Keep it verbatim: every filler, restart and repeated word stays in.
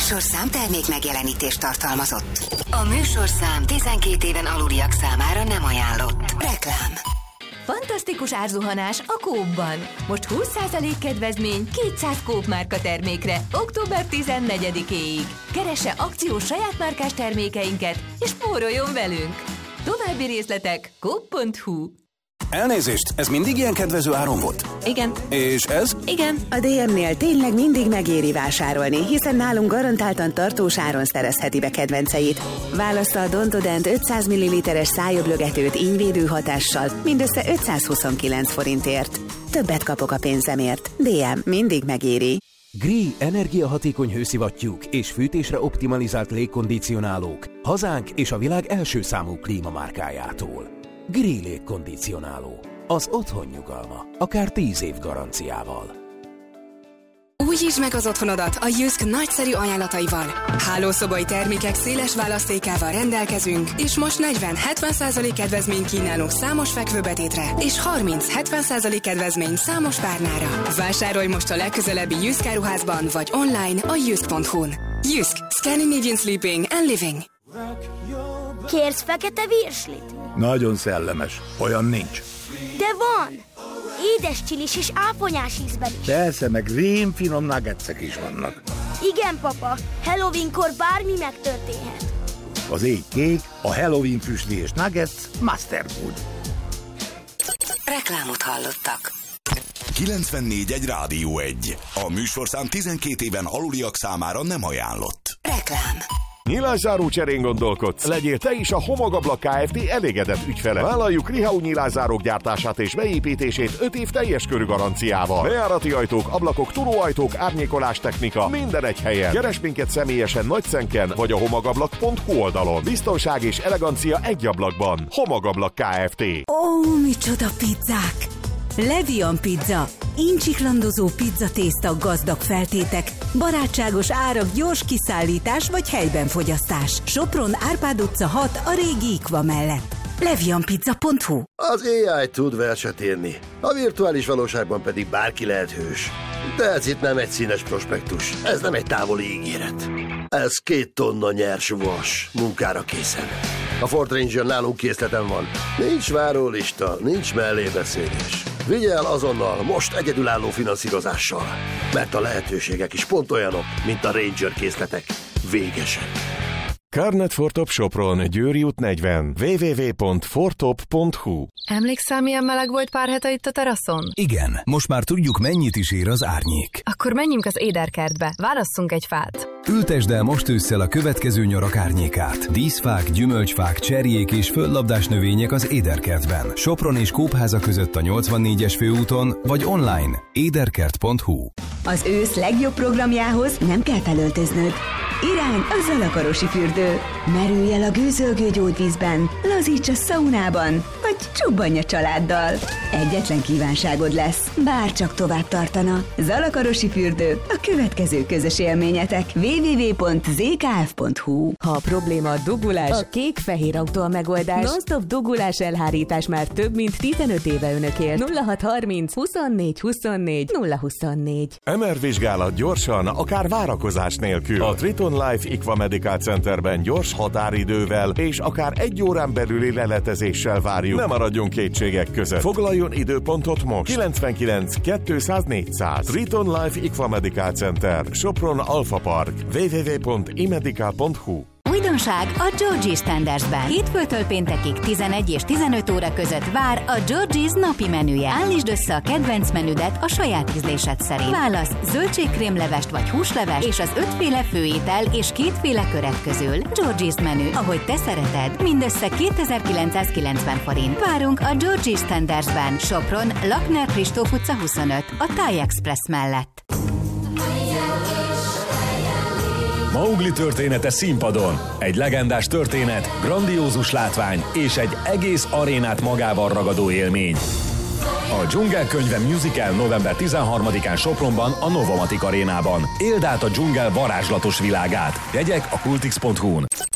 műsorszám termék megjelenítést tartalmazott. A műsorszám tizenkét éven aluliak számára nem ajánlott. Reklám. Fantasztikus árzuhanás a Coop-ban. Most húsz százalék kedvezmény kétszáz Coop márka termékre október tizennegyedikéig. Keresse akciós saját márkás termékeinket, és spóroljon velünk! További részletek coop pont hu. Elnézést, ez mindig ilyen kedvező áron volt? Igen. És ez? Igen. A dé em-nél tényleg mindig megéri vásárolni, hiszen nálunk garantáltan tartós áron szerezheti be kedvenceit. Válassza a Dontodent ötszáz milliliteres szájöblögetőt ínyvédő hatással mindössze ötszázhuszonkilenc forintért. Többet kapok a pénzemért. dé em mindig megéri. Gree energiahatékony hőszivattyúk és fűtésre optimalizált légkondicionálók hazánk és a világ első számú klímamárkájától. Gree légkondicionáló. Az otthon nyugalma. Akár tíz év garanciával. Újítsd meg az otthonodat a Jysk nagyszerű ajánlataival. Hálószobai termékek széles választékával rendelkezünk, és most negyven-hetven százalék kedvezmény kínálunk számos fekvőbetétre, és harminc-hetven százalék kedvezmény számos párnára. Vásárolj most a legközelebbi Jysk áruházban, vagy online a jysk pont hu-n. Jysk. Scandinavian Sleeping and Living. Kérsz fekete virslit? Nagyon szellemes. Olyan nincs. De van! Édes csilis és áponyás ízben is. Persze, meg rémfinom nuggetsek is vannak. Igen, papa. Halloweenkor bármi megtörténhet. Az éj kék, a Halloween füstli és nuggets Masterfood. Reklámot hallottak. kilencvennégy egy Rádió egy. A műsorszám tizenkét éven aluliak számára nem ajánlott. Reklám. Nyilászáró cserén gondolkodsz? Legyél te is a Homogablak Kft. Elégedett ügyfele. Vállaljuk Rihau nyilászárók gyártását és beépítését öt év teljes körű garanciával. Bejárati ajtók, ablakok, turóajtók, árnyékolás technika, minden egy helyen. Keresd minket személyesen Nagyszenken vagy a homogablak pont hu oldalon. Biztonság és elegancia egy ablakban. Homogablak Kft. Ó, micsoda pizzák! Levian Pizza. Incsiklandozó pizzatészta, gazdag feltétek, barátságos árak, gyors kiszállítás vagy helyben fogyasztás. Sopron, Árpád utca hat a régi Ikva mellett. levian pizza pont hu. Az á i tud verset írni, a virtuális valóságban pedig bárki lehet hős. De ez itt nem egy színes prospektus, ez nem egy távoli ígéret. Ez két tonna nyers vas, munkára készen. A Ford Ranger nálunk készleten van. Nincs várólista, nincs mellébeszélés. Vigye el azonnal, most egyedülálló finanszírozással. Mert a lehetőségek is pont olyanok, mint a Ranger készletek. Végesen. Carnet Fortop Sopron, Győri út negyven. double-u double-u double-u pont fortop pont hu. Emlékszel, milyen meleg volt pár hete itt a teraszon? Igen, most már tudjuk, mennyit is ér az árnyék. Akkor menjünk az éderkertbe, válasszunk egy fát. Ültesd el most ősszel a következő nyarak árnyékát. Díszfák, gyümölcsfák, cserjék és földlabdás növények az éderkertben. Sopron és Kópháza között a nyolcvannégyes főúton, vagy online éderkert pont hu. Az ősz legjobb programjához nem kell felöltöznöd. Irány a Zalakarosi fürdő. Merülj el a gőzölgő gyógyvízben, lazíts a szaunában, vagy csobbanj a családdal. Egyetlen kívánságod lesz, bár csak tovább tartana. Zalakarosi fürdő, a következő közös élményetek. double-u double-u double-u pont zé ká ef pont hu. Ha a probléma a dugulás, a kék-fehér autó a megoldás. Non-stop dugulás elhárítás már több mint tizenöt éve önökért. nulla hat harminc huszonnégy huszonnégy nulla huszonnégy. em er vizsgálat gyorsan, akár várakozás nélkül. A Triton Life Ikva Medical Centerben gyors határidővel és akár egy órán belüli leletezéssel várjuk. Ne maradjon kétségek között. Foglaljon időpontot most. kilencvenkilenc kétszáz négyszáz. Triton Life Ikva Medical Center. Sopron Alpha Park. double-u double-u double-u pont imedical pont hu. Újdonság a Georgie's Tendersben. Hétfőtől péntekig tizenegy és tizenöt óra között vár a Georgie's napi menüje. Állítsd össze a kedvenc menüdet a saját ízlésed szerint. Válasz zöldségkrémlevest vagy húsleves és az ötféle főétel és kétféle köret közül. Georgie's menü, ahogy te szereted. Mindössze kétezer-kilencszázkilencven forint. Várunk a Georgie's Tendersben. Sopron, Lakner Kristóf utca huszonöt, a Thai Express mellett. Mowgli története színpadon. Egy legendás történet, grandiózus látvány és egy egész arénát magával ragadó élmény. A Dzsungel könyve musical november tizenharmadikán Sopronban a Novomatic arénában. Éld át a dzsungel varázslatos világát. Jegyek a kultix pont hu-n.